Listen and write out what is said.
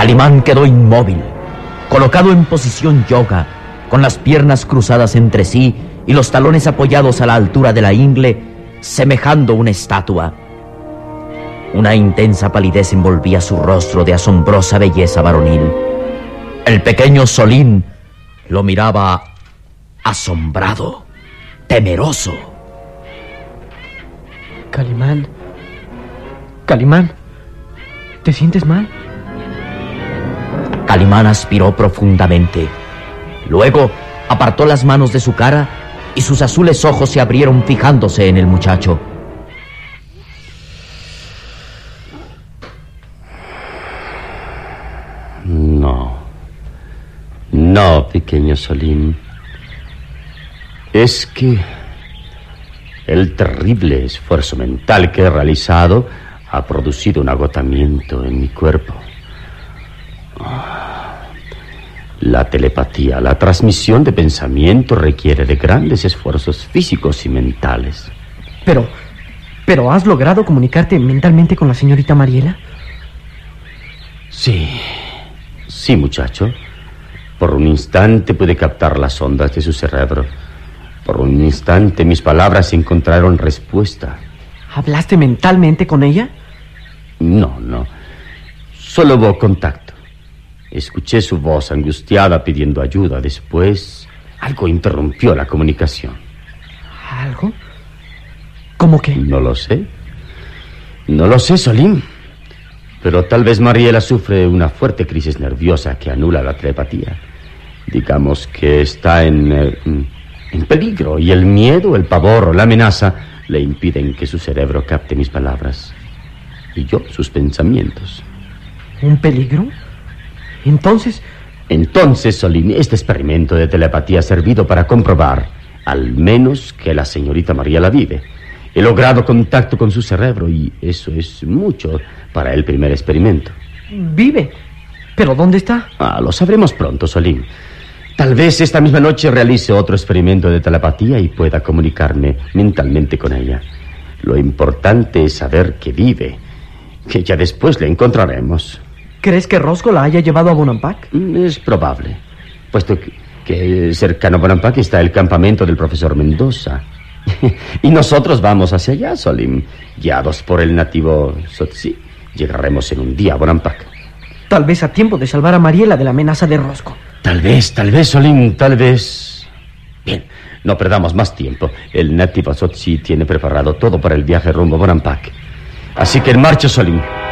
Calimán quedó inmóvil, colocado en posición yoga, con las piernas cruzadas entre sí y los talones apoyados a la altura de la ingle, semejando una estatua. Una intensa palidez envolvía su rostro de asombrosa belleza varonil. El pequeño Solín lo miraba asombrado, temeroso. Calimán, ¿te sientes mal? Calimán aspiró profundamente. Luego apartó las manos de su cara y sus azules ojos se abrieron fijándose en el muchacho. No, pequeño Solín. Es que el terrible esfuerzo mental que he realizado ha producido un agotamiento en mi cuerpo. La telepatía, la transmisión de pensamiento requiere de grandes esfuerzos físicos y mentales. ¿Pero has logrado comunicarte mentalmente con la señorita Mariela? Sí, muchacho. Por un instante pude captar las ondas de su cerebro. Por un instante mis palabras encontraron respuesta. ¿Hablaste mentalmente con ella? No. Solo hubo contacto. Escuché su voz angustiada pidiendo ayuda. Después, algo interrumpió la comunicación. ¿Algo? ¿Cómo qué? No lo sé, Solín. Pero tal vez Mariela sufre una fuerte crisis nerviosa que anula la telepatía. Digamos que está en peligro, y el miedo, el pavor o la amenaza le impiden que su cerebro capte mis palabras y yo sus pensamientos. ¿Un peligro? Entonces, Solín, este experimento de telepatía ha servido para comprobar, al menos, que la señorita Mariela vive. He logrado contacto con su cerebro y eso es mucho para el primer experimento. ¿vive? ¿Pero dónde está? Lo sabremos pronto, Solín. Tal vez esta misma noche realice otro experimento de telepatía y pueda comunicarme mentalmente con ella. Lo importante es saber que vive, que ya después le encontraremos. ¿Crees que Rosco la haya llevado a Bonampak? Es probable, puesto que cercano a Bonampak está el campamento del profesor Mendoza. Y nosotros vamos hacia allá, Solín. Guiados por el nativo Sotsi, llegaremos en un día a Bonampak. Tal vez a tiempo de salvar a Mariela de la amenaza de Rosco. Tal vez, Solín, tal vez. Bien, no perdamos más tiempo. El nativo Sotsi tiene preparado todo para el viaje rumbo a Bonampak. Así que en marcha, Solín.